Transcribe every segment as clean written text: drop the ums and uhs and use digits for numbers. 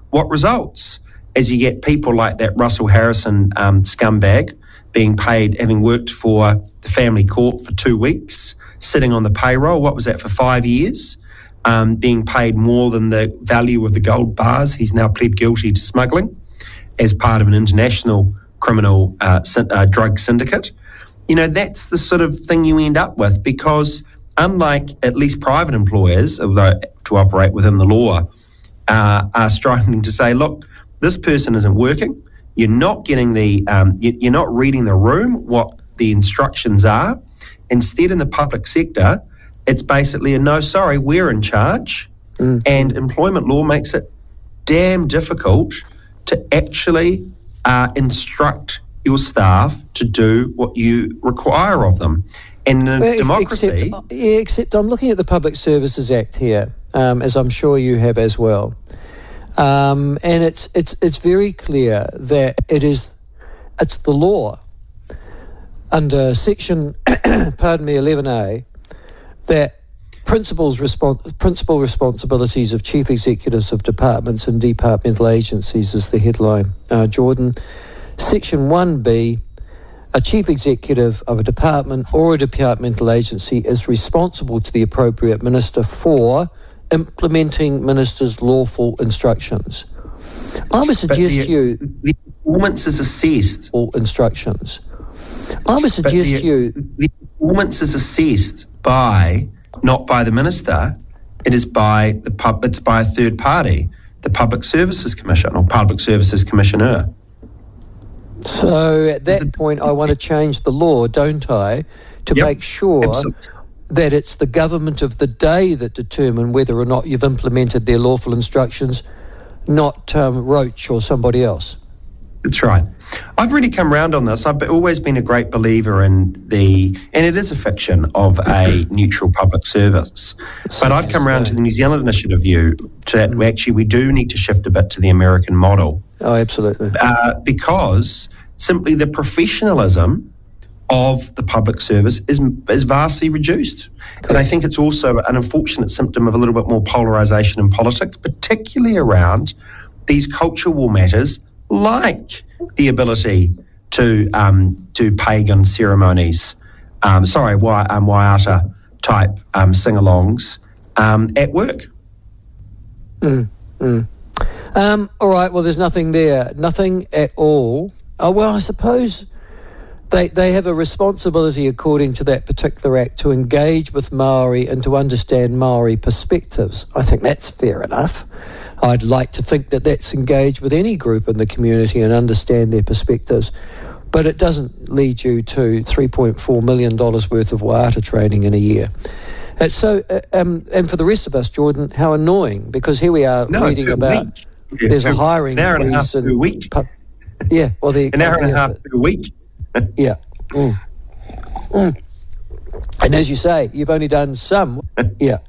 what results? As you get people like that Russell Harrison scumbag being paid, having worked for the family court for 2 weeks, sitting on the payroll, what was that, for 5 years, being paid more than the value of the gold bars he's now pled guilty to smuggling as part of an international criminal drug syndicate. You know, that's the sort of thing you end up with, because unlike at least private employers, although to operate within the law, are striving to say, look, this person isn't working. You're not getting you're not reading the room, what the instructions are. Instead, in the public sector, it's basically a no, sorry, we're in charge. And employment law makes it damn difficult to actually instruct your staff to do what you require of them. And in a democracy... Except I'm looking at the Public Services Act here, as I'm sure you have as well. And it's very clear that it's the law under section, 11A, that principal responsibilities of chief executives of departments and departmental agencies is the headline, Jordan. Section 1B, a chief executive of a department or a departmental agency is responsible to the appropriate minister for implementing minister's lawful instructions. I would suggest the performance is assessed. All instructions. I would suggest the performance is assessed not by the minister. It is by it's by a third party, the Public Services Commission or Public Services Commissioner. So at that point, I want to change the law, don't I, to make sure that it's the government of the day that determine whether or not you've implemented their lawful instructions, not Roach or somebody else. That's right. I've really come round on this. I've always been a great believer in and it is a fiction of a neutral public service. But I've come round to the New Zealand Initiative view that actually we do need to shift a bit to the American model. Oh, absolutely. Because simply the professionalism of the public service is vastly reduced. Correct. And I think it's also an unfortunate symptom of a little bit more polarisation in politics, particularly around these cultural matters like the ability to do pagan ceremonies, Waiata type sing-alongs at work. All right, well, there's nothing there. Nothing at all. Oh, well, I suppose they have a responsibility, according to that particular act, to engage with Maori and to understand Maori perspectives. I think that's fair enough. I'd like to think that that's engaged with any group in the community and understand their perspectives. But it doesn't lead you to $3.4 million worth of Waiata training in a year. So, and for the rest of us, Jordan, how annoying, because here we are reading about there's a hiring freeze. An hour and a half per week. Yeah, well, an hour and a half per week. Yeah. And as you say, you've only done some. Yeah.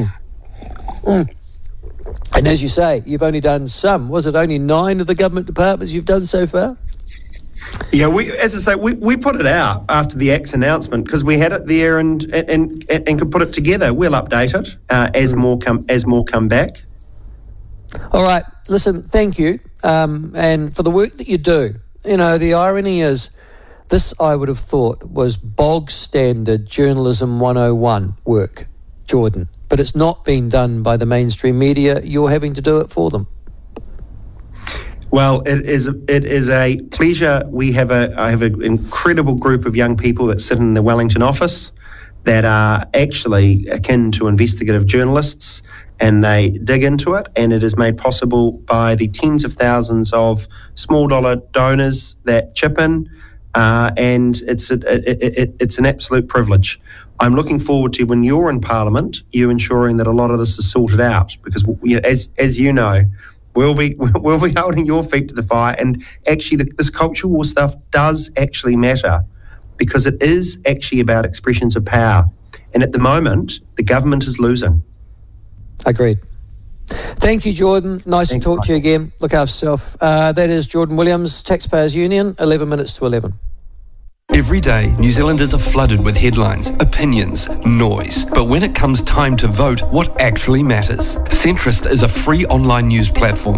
And as you say, you've only done some. Was it only 9 of the government departments you've done so far? Yeah, we put it out after the Act's announcement because we had it there and could put it together. We'll update it as more come back. All right, listen, thank you, and for the work that you do. You know, the irony is, this I would have thought was bog standard journalism 101 work, Jordan, but it's not being done by the mainstream media. You're having to do it for them. Well, it is a pleasure. I have an incredible group of young people that sit in the Wellington office that are actually akin to investigative journalists, and they dig into it, and it is made possible by the tens of thousands of small dollar donors that chip in, and it's an absolute privilege. I'm looking forward to, when you're in Parliament, you ensuring that a lot of this is sorted out, because as you know, we'll be holding your feet to the fire. And actually, this cultural war stuff does actually matter, because it is actually about expressions of power. And at the moment, the government is losing. Agreed. Thank you, Jordan. Nice to talk to you again. Look after yourself. That is Jordan Williams, Taxpayers Union, 11 minutes to 11. Every day, New Zealanders are flooded with headlines, opinions, noise. But when it comes time to vote, what actually matters? Centrist is a free online news platform